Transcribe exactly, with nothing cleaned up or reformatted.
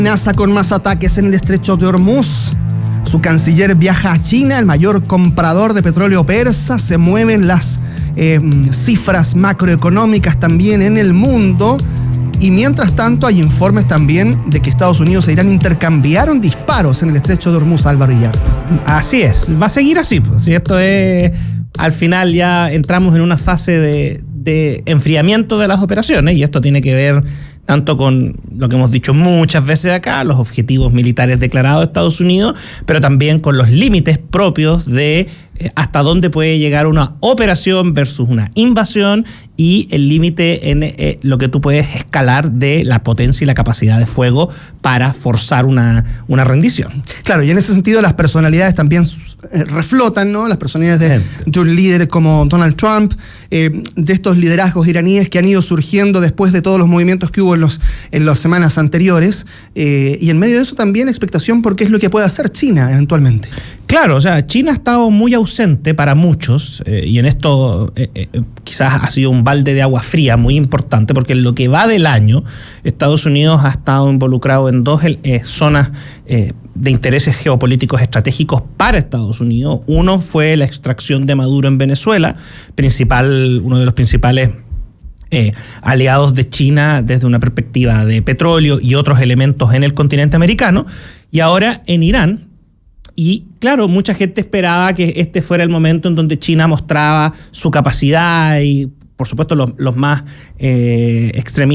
Amenaza con más ataques en el estrecho de Hormuz. Su canciller viaja a China, el mayor comprador de petróleo persa. Se mueven las eh, cifras macroeconómicas también en el mundo. Y mientras tanto hay informes también de que Estados Unidos e Irán intercambiaron disparos en el estrecho de Hormuz, Álvaro Iyarta. Así es, va a seguir así. Pues. Si esto es, al final ya entramos en una fase de, de enfriamiento de las operaciones, y esto tiene que ver tanto con lo que hemos dicho muchas veces acá, los objetivos militares declarados de Estados Unidos, pero también con los límites propios de eh, hasta dónde puede llegar una operación versus una invasión, y el límite en eh, lo que tú puedes escalar de la potencia y la capacidad de fuego para forzar una, una rendición. Claro, y en ese sentido las personalidades también eh, reflotan, ¿no? Las personalidades de, de un líder como Donald Trump, eh, de estos liderazgos iraníes que han ido surgiendo después de todos los movimientos que hubo en, los, en las semanas anteriores, eh, y en medio de eso también expectación por qué es lo que puede hacer China eventualmente. Claro, o sea, China ha estado muy ausente para muchos, eh, y en esto eh, eh, quizás ha sido un balde de agua fría muy importante, porque en lo que va del año, Estados Unidos ha estado involucrado en dos eh, zonas eh, de intereses geopolíticos estratégicos para Estados Unidos. Uno fue la extracción de Maduro en Venezuela, principal, uno de los principales Eh, aliados de China desde una perspectiva de petróleo y otros elementos en el continente americano, y ahora en Irán. Y claro, mucha gente esperaba que este fuera el momento en donde China mostraba su capacidad, y por supuesto los, los más eh, extremistas